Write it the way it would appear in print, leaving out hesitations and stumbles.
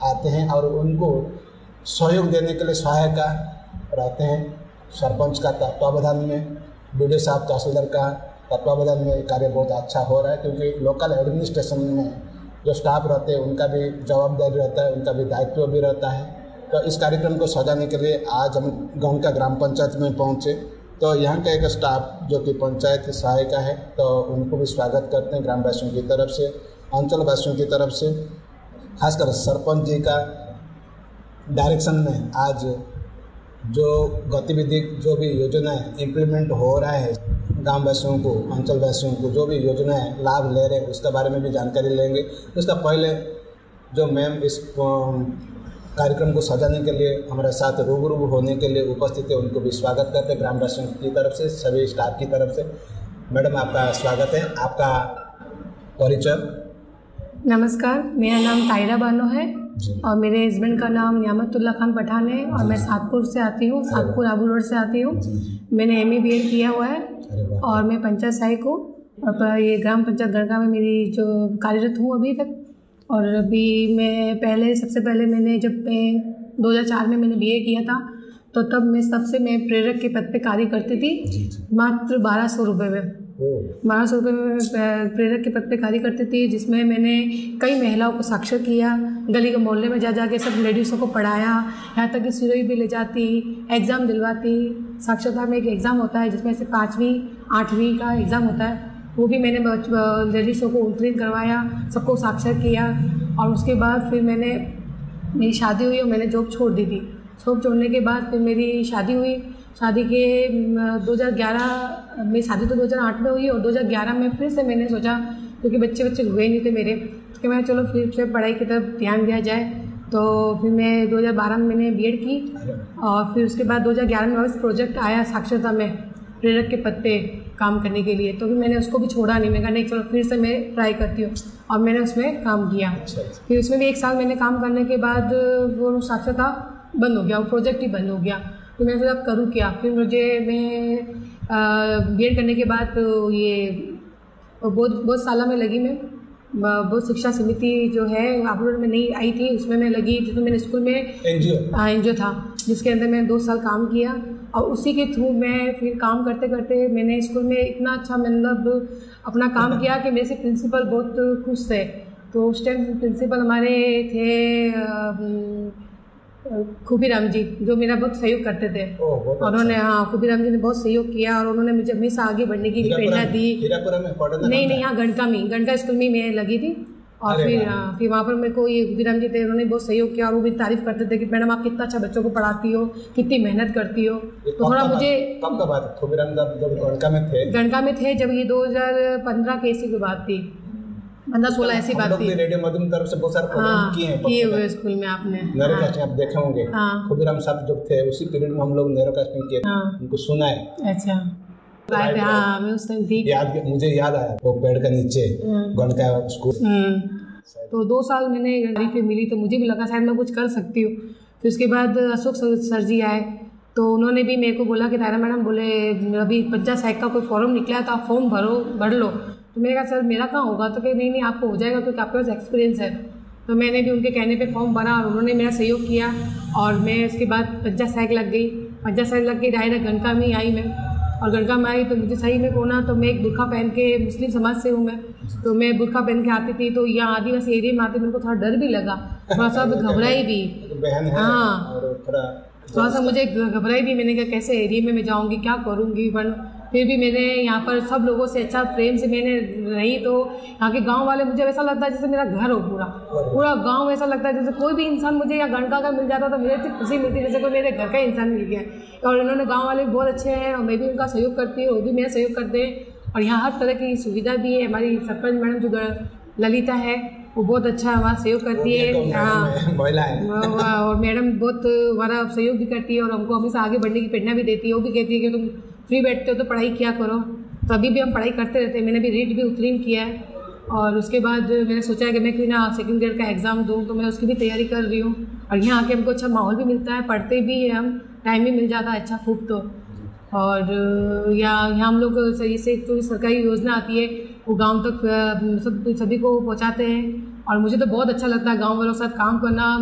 आते हैं और उनको सहयोग देने के लिए सहायक रहते हैं। सरपंच का तत्वावधान में, बीडीओ साहब तहसीलदार का तत्वावधान में कार्य बहुत अच्छा हो रहा है, क्योंकि लोकल एडमिनिस्ट्रेशन में जो स्टाफ रहते हैं उनका भी जवाबदारी रहता है, उनका भी दायित्व भी रहता है। तो इस कार्यक्रम को सजाने के लिए आज हम गौनका ग्राम पंचायत में पहुँचे, तो यहाँ का एक स्टाफ जो कि पंचायत सहायिका है, तो उनको भी स्वागत करते हैं ग्रामवासियों की तरफ से, अंचल वासियों की तरफ से। खासकर सरपंच जी का डायरेक्शन में आज जो गतिविधि, जो भी योजनाएं इम्प्लीमेंट हो रहा है, गाँव वासियों को, अंचल वासियों को जो भी योजनाएं लाभ ले रहे हैं उसके बारे में भी जानकारी लेंगे। उसका पहले जो मैम इस कार्यक्रम को सजाने के लिए हमारे साथ रूबरू होने के लिए उपस्थित है, उनको भी स्वागत करते हैं ग्रामवासियों की तरफ से, सभी स्टाफ की तरफ से। मैडम आपका स्वागत है, आपका परिचय। नमस्कार, मेरा नाम तायरा बानो है और मेरे हस्बैंड का नाम नियामतुल्लाह खान पठान है और मैं सातपुर से आती हूँ, सातपुर आबू रोड से आती हूँ। मैंने MA BEd किया हुआ है और मैं पंचायत सहायक हूँ और ये ग्राम पंचायत गणका में मेरी जो कार्यरत हूँ अभी तक। और अभी मैं सबसे पहले मैंने जब मैं 2004 में मैंने BA किया था, तो तब मैं प्रेरक के पद पे कार्य करती थी, मात्र 1200 रुपये में। 1200 रुपये में प्रेरक के पद पे कार्य करती थी, जिसमें मैंने कई महिलाओं को साक्षर किया, गली के मोहल्ले में जा के सब लेडीज़ों को पढ़ाया, यहाँ तक कि सिरोई भी ले जाती, एग्ज़ाम दिलवाती। साक्षरता में एक एग्ज़ाम होता है जिसमें से 5वीं 8वीं का एग्ज़ाम होता है, वो भी मैंने लेडीज़ों को उत्तीर्ण करवाया, सबको साक्षर किया। और उसके बाद फिर मेरी शादी हुई और मैंने जॉब छोड़ दी थी। जॉब छोड़ने के बाद फिर मेरी शादी हुई। शादी के 2011 में, शादी तो 2008 में हुई और 2011 में फिर से मैंने सोचा, क्योंकि बच्चे हुए नहीं थे मेरे, कि मैं चलो फिर से पढ़ाई की तरफ ध्यान दिया जाए। तो फिर मैं 2012 में मैंने BEd की और फिर उसके बाद 2011 में वापस प्रोजेक्ट आया साक्षरता में प्रेरक के पद पे काम करने के लिए, तो फिर मैंने उसको भी छोड़ा नहीं। मैं कहा नहीं, चलो फिर से मैं ट्राई करती हूँ और मैंने उसमें काम किया। फिर उसमें भी 1 साल मैंने काम करने के बाद वो साक्षरता बंद हो गया, वो प्रोजेक्ट ही बंद हो गया। तो मैं फिर अब करूँ क्या। फिर मैं BEd करने के बाद ये बहुत साल में लगी। मैं बहुत शिक्षा समिति जो है आबू रोड में नहीं आई थी, उसमें मैं लगी, जिसमें मैंने स्कूल में NGO था, जिसके अंदर मैंने 2 साल काम किया। और उसी के थ्रू मैं फिर काम करते करते मैंने स्कूल में इतना अच्छा मतलब अपना काम किया कि मेरे से प्रिंसिपल बहुत खुश थे। तो उस टाइम प्रिंसिपल हमारे थे खुबीराम जी, जो मेरा बहुत सहयोग करते थे। उन्होंने खुबीराम जी ने बहुत सहयोग किया और उन्होंने मुझे हमेशा आगे बढ़ने की प्रेरणा दी। नहीं, यहाँ गणका स्कूल में मैं लगी थी। और फिर वहाँ पर मेरे को ये खुबीराम जी थे, उन्होंने बहुत सहयोग किया और वो भी तारीफ़ करते थे कि मैडम आप कितना अच्छा बच्चों को पढ़ाती हो, कितनी मेहनत करती हो। तो थोड़ा मुझे कब का बात है, खुबीराम जब गणका में थे, जब ये 2015 के इसी की बात थी, 15-16 ऐसी बात थी। रेडियो मधुबन तरफ से बहुत सारे प्रोग्राम किए हुए स्कूल में आपने नेरोकास्टिंग आप देखे होंगे। खुबीराम साहब जब थे उसी पीरियड में हम लोग नेरोकास्टिंग किए, उनको सुना है। अच्छा, मैं उस टाइम थी। मुझे याद आया वो पेड़ के नीचे गणका स्कूल। तो 2 साल मैंने फिर मिली, तो मुझे भी लगा शायद मैं कुछ कर सकती हूँ। फिर उसके बाद अशोक सर जी आए, तो उन्होंने भी मेरे को बोला कि तायरा मैडम, बोले अभी पंचायत सहायक का कोई फॉर्म निकला है तो आप फॉर्म भर लो। तो मैंने कहा सर मेरा कहाँ होगा, तो कहीं नहीं आपको हो जाएगा क्योंकि आपके पास एक्सपीरियंस है। तो मैंने भी उनके कहने पे फॉर्म भरा और उन्होंने मेरा सहयोग किया और मैं उसके बाद पंचायत सहायक लग गई। डायरेक्ट गणका में ही आई मैं। और गणका में आई तो मुझे सही में कोना, तो मैं एक बुर्खा पहन के, मुस्लिम समाज से हूँ मैं, तो मैं बुर्खा पहन के आती थी। तो यहाँ आदिवासी एरिया में आती, मेरे को थोड़ा डर भी लगा, थोड़ा सा घबराई भी। हाँ, थोड़ा सा मुझे घबराई भी। मैंने कहा कैसे एरिया में मैं जाऊँगी, क्या करूँगी। फिर भी मैंने यहाँ पर सब लोगों से अच्छा प्रेम से मैंने रही। तो यहाँ के गांव वाले, मुझे ऐसा लगता है जैसे मेरा घर हो, पूरा गांव ऐसा लगता है जैसे कोई भी इंसान मुझे यहाँ गणका का मिल जाता तो मुझे इतनी खुशी मिलती जैसे कोई मेरे घर का इंसान मिल गया। और इन्होंने गाँव वाले भी बहुत अच्छे हैं और मैं भी उनका सहयोग करती हूँ, वो भी मेरा सहयोग करते हैं। और यहाँ हर तरह की सुविधा भी है। हमारी सरपंच मैडम जो ललिता है, वो बहुत अच्छा हमारा सहयोग करती है। हाँ, और मैडम बहुत हमारा सहयोग भी करती है और हमको हमेशा आगे बढ़ने की प्रेरणा भी देती है। वो भी कहती है कि तुम फ्री बैठते हो तो पढ़ाई किया करो। तो अभी भी हम पढ़ाई करते रहते हैं। मैंने भी रीट भी उत्तीर्ण किया है और उसके बाद मैंने सोचा है कि मैं क्यों ना 2nd ग्रेड का एग्ज़ाम दूँ, तो मैं उसकी भी तैयारी कर रही हूँ। और यहाँ आके हमको अच्छा माहौल भी मिलता है, पढ़ते भी हैं हम, टाइम भी मिल जाता है अच्छा खूब। तो और यहाँ हम लोग सही से जो सरकारी योजना आती है वो गांव तक सभी को पहुँचाते हैं और मुझे तो बहुत अच्छा लगता है गांव वालों के साथ काम करना।